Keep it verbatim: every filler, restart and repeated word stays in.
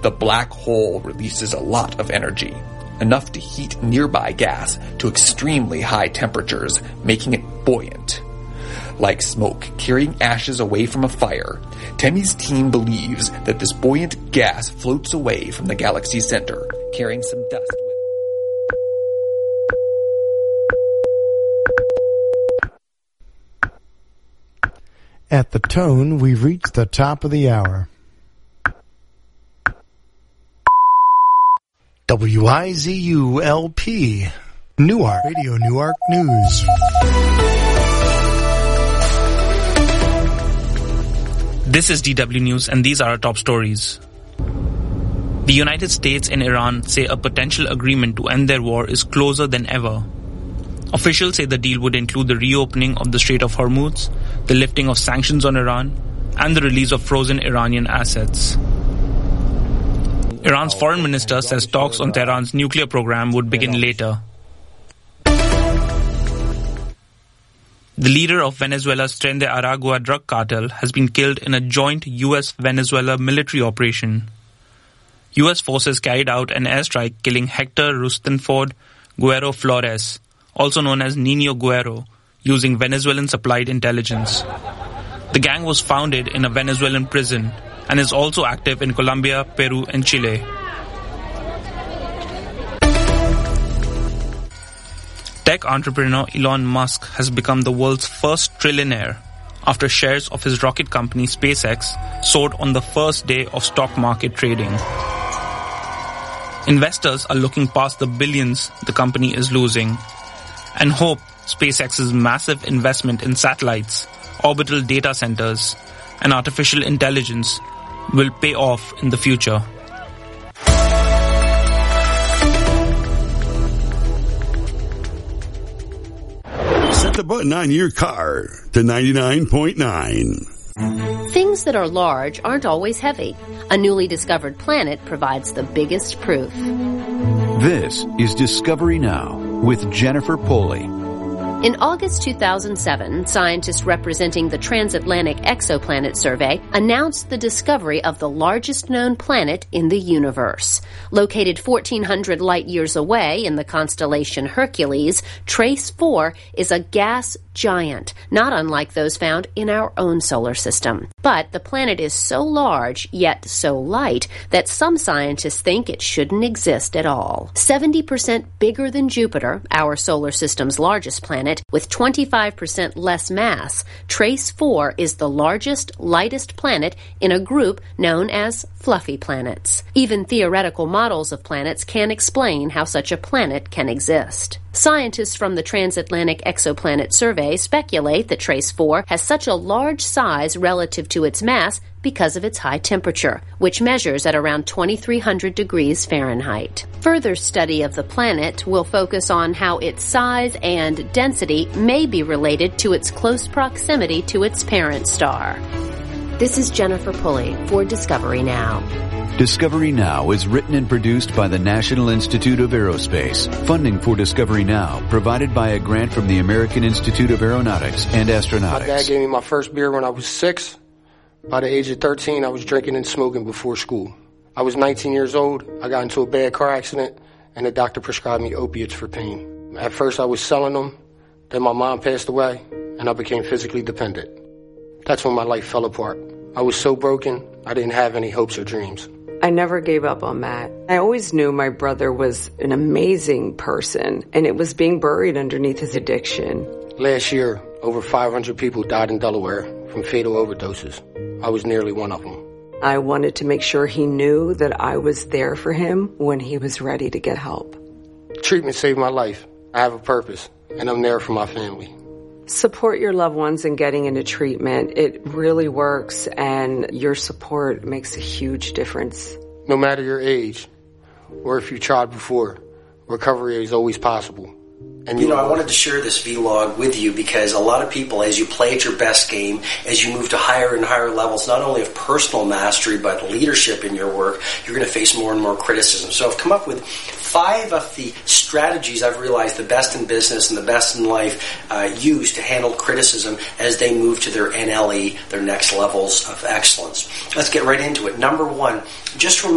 The black hole releases a lot of energy, enough to heat nearby gas to extremely high temperatures, making it buoyant. Like smoke carrying ashes away from a fire, Temi's team believes that this buoyant gas floats away from the galaxy's center, carrying some dust with it. At the tone, we've reached the top of the hour. W I Z U L P, Newark, Radio Newark News. This is D W News, and these are our top stories. The United States and Iran say a potential agreement to end their war is closer than ever. Officials say the deal would include the reopening of the Strait of Hormuz, the lifting of sanctions on Iran, and the release of frozen Iranian assets. Iran's foreign minister says talks on Tehran's nuclear program would begin later. The leader of Venezuela's Tren de Aragua drug cartel has been killed in a joint U S Venezuela military operation. U S forces carried out an airstrike killing Hector Rustenford Guerrero Flores, also known as Nino Guerrero, using Venezuelan-supplied intelligence. The gang was founded in a Venezuelan prison and is also active in Colombia, Peru, and Chile. Tech entrepreneur Elon Musk has become the world's first trillionaire after shares of his rocket company SpaceX soared on the first day of stock market trading. Investors are looking past the billions the company is losing and hope SpaceX's massive investment in satellites, orbital data centers, and artificial intelligence will pay off in the future. Set the button on your car to ninety-nine point nine. Things that are large aren't always heavy. A newly discovered planet provides the biggest proof. This is Discovery Now with Jennifer Poley. In August two thousand seven, scientists representing the Transatlantic Exoplanet Survey announced the discovery of the largest known planet in the universe. Located fourteen hundred light-years away in the constellation Hercules, Trace four is a gas giant, not unlike those found in our own solar system. But the planet is so large, yet so light, that some scientists think it shouldn't exist at all. seventy percent bigger than Jupiter, our solar system's largest planet, with twenty-five percent less mass, Trace four is the largest, lightest planet in a group known as fluffy planets. Even theoretical models of planets can't explain how such a planet can exist. Scientists from the Transatlantic Exoplanet Survey speculate that Trace four has such a large size relative to its mass because of its high temperature, which measures at around twenty-three hundred degrees Fahrenheit. Further study of the planet will focus on how its size and density may be related to its close proximity to its parent star. This is Jennifer Pulley for Discovery Now. Discovery Now is written and produced by the National Institute of Aerospace. Funding for Discovery Now provided by a grant from the American Institute of Aeronautics and Astronautics. My dad gave me my first beer when I was six. By the age of thirteen, I was drinking and smoking before school. I was nineteen years old. I got into a bad car accident, and the doctor prescribed me opiates for pain. At first, I was selling them. Then my mom passed away, and I became physically dependent. That's when my life fell apart. I was so broken, I didn't have any hopes or dreams. I never gave up on Matt. I always knew my brother was an amazing person, and it was being buried underneath his addiction. Last year, over five hundred people died in Delaware from fatal overdoses. I was nearly one of them. I wanted to make sure he knew that I was there for him when he was ready to get help. Treatment saved my life. I have a purpose, and I'm there for my family. Support your loved ones in getting into treatment. It really works, and your support makes a huge difference. No matter your age, or if you tried before, recovery is always possible. And you know, I wanted to share this vlog with you because a lot of people, as you play at your best game, as you move to higher and higher levels, not only of personal mastery, but leadership in your work, you're going to face more and more criticism. So I've come up with five of the strategies I've realized the best in business and the best in life uh, use to handle criticism as they move to their N L E, their next levels of excellence. Let's get right into it. Number one, just remember